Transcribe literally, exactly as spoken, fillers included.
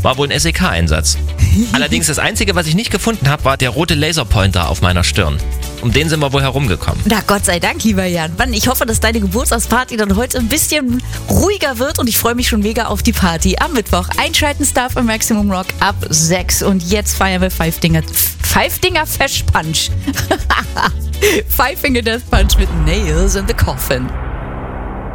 War wohl ein S E K-Einsatz. Allerdings das Einzige, was ich nicht gefunden habe, war der rote Laserpointer auf meiner Stirn. Um den sind wir wohl herumgekommen. Na Gott sei Dank, lieber Jan. Mann, ich hoffe, dass deine Geburtstagsparty dann heute ein bisschen ruhiger wird und ich freue mich schon mega auf die Party am Mittwoch. Einschalten Stuff im Maximum Rock ab sechs und jetzt feiern wir Five Dinger, Five Dinger Fesh Punch. Five Finger Death Punch mit Nails in the Coffin.